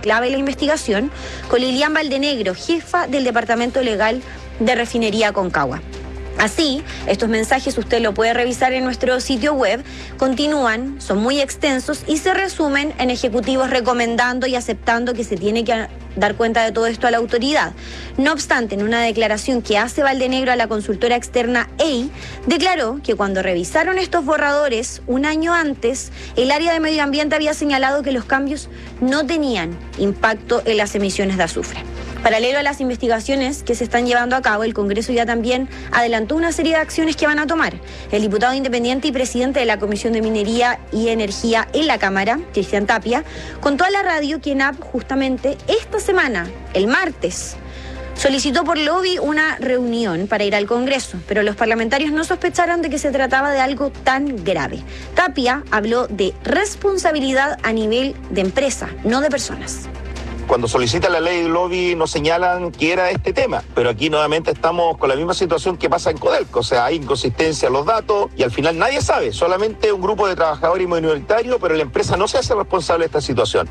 clave en la investigación, con Lilian Valdenegro, jefa del Departamento Legal de Refinería Aconcagua. Así, estos mensajes usted lo puede revisar en nuestro sitio web, continúan, son muy extensos y se resumen en ejecutivos recomendando y aceptando que se tiene que dar cuenta de todo esto a la autoridad. No obstante, en una declaración que hace Valdenegro a la consultora externa EY, declaró que cuando revisaron estos borradores un año antes, el área de medio ambiente había señalado que los cambios no tenían impacto en las emisiones de azufre. Paralelo a las investigaciones que se están llevando a cabo, el Congreso ya también adelantó una serie de acciones que van a tomar. El diputado independiente y presidente de la Comisión de Minería y Energía en la Cámara, Cristian Tapia, contó a la radio que ENAP justamente esta semana, el martes, solicitó por lobby una reunión para ir al Congreso, pero los parlamentarios no sospecharon de que se trataba de algo tan grave. Tapia habló de responsabilidad a nivel de empresa, no de personas. Cuando solicitan la ley de lobby nos señalan que era este tema, pero aquí nuevamente estamos con la misma situación que pasa en Codelco, o sea, hay inconsistencia en los datos y al final nadie sabe, solamente un grupo de trabajadores minoritarios, pero la empresa no se hace responsable de esta situación.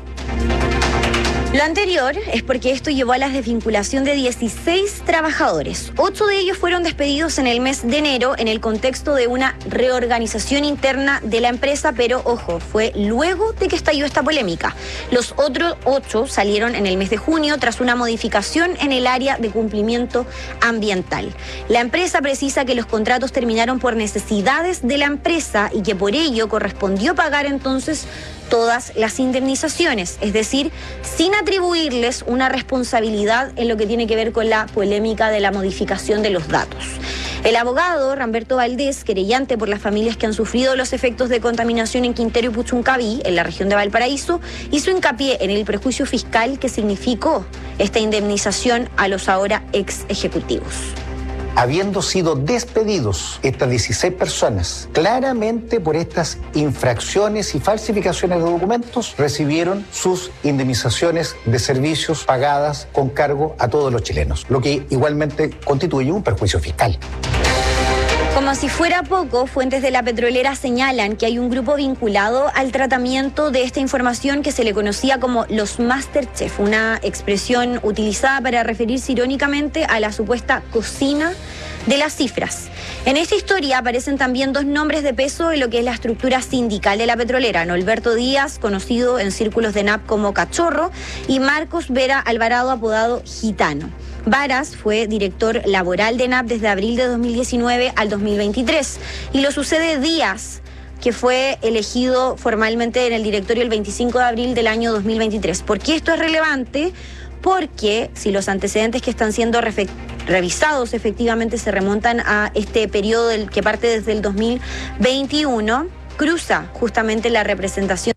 Lo anterior es porque esto llevó a la desvinculación de 16 trabajadores. 8 de ellos fueron despedidos en el mes de enero en el contexto de una reorganización interna de la empresa, pero ojo, fue luego de que estalló esta polémica. Los otros 8 salieron en el mes de junio tras una modificación en el área de cumplimiento ambiental. La empresa precisa que los contratos terminaron por necesidades de la empresa y que por ello correspondió pagar entonces todas las indemnizaciones, es decir, sin atribuirles una responsabilidad en lo que tiene que ver con la polémica de la modificación de los datos. El abogado Ramberto Valdés, querellante por las familias que han sufrido los efectos de contaminación en Quintero y Puchuncaví, en la región de Valparaíso, hizo hincapié en el prejuicio fiscal que significó esta indemnización a los ahora ex ejecutivos. Habiendo sido despedidos estas 16 personas, claramente por estas infracciones y falsificaciones de documentos, recibieron sus indemnizaciones de servicios pagadas con cargo a todos los chilenos, lo que igualmente constituye un perjuicio fiscal. Como si fuera poco, fuentes de la petrolera señalan que hay un grupo vinculado al tratamiento de esta información que se le conocía como los Masterchef, una expresión utilizada para referirse irónicamente a la supuesta cocina de las cifras. En esta historia aparecen también 2 nombres de peso en lo que es la estructura sindical de la petrolera: Norberto Díaz, conocido en círculos de ENAP como Cachorro, y Marcos Vera Alvarado, apodado Gitano. Varas fue director laboral de ENAP desde abril de 2019 al 2023 y lo sucede Díaz, que fue elegido formalmente en el directorio el 25 de abril del año 2023. ¿Por qué esto es relevante? Porque si los antecedentes que están siendo revisados efectivamente se remontan a este periodo que parte desde el 2021, cruza justamente la representación.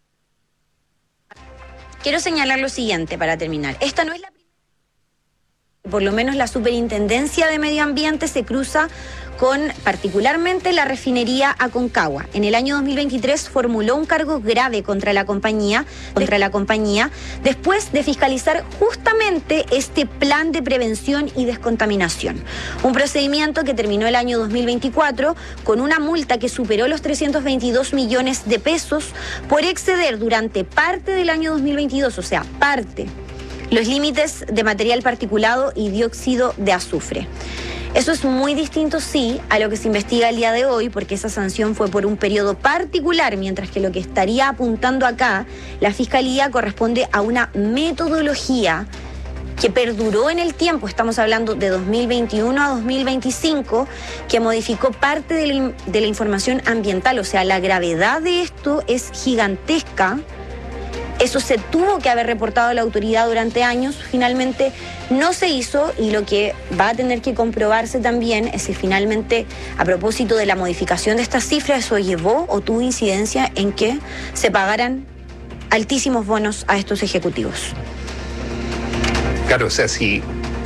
Quiero señalar lo siguiente para terminar. Esta no es la primera. Por lo menos la Superintendencia de Medio Ambiente se cruza con particularmente la refinería Aconcagua. En el año 2023 formuló un cargo grave contra la compañía después de fiscalizar justamente este plan de prevención y descontaminación. Un procedimiento que terminó el año 2024 con una multa que superó los 322 millones de pesos por exceder durante parte del año 2022, o sea, los límites de material particulado y dióxido de azufre. Eso es muy distinto, sí, a lo que se investiga el día de hoy, porque esa sanción fue por un periodo particular, mientras que lo que estaría apuntando acá la Fiscalía corresponde a una metodología que perduró en el tiempo. Estamos hablando de 2021 a 2025, que modificó parte de la información ambiental. O sea, la gravedad de esto es gigantesca. Eso se tuvo que haber reportado a la autoridad durante años, finalmente no se hizo, y lo que va a tener que comprobarse también es si finalmente, a propósito de la modificación de estas cifras, eso llevó o tuvo incidencia en que se pagaran altísimos bonos a estos ejecutivos. Claro, o sea, si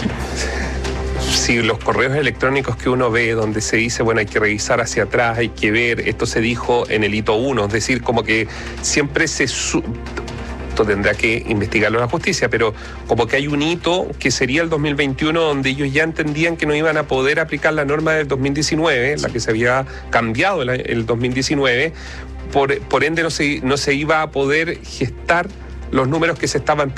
los correos electrónicos que uno ve donde se dice, bueno, hay que revisar hacia atrás, hay que ver, esto se dijo en el hito 1, es decir, como que siempre esto tendrá que investigarlo la justicia, pero como que hay un hito que sería el 2021, donde ellos ya entendían que no iban a poder aplicar la norma del 2019, la que se había cambiado el 2019, por ende no se iba a poder gestar los números que se estaban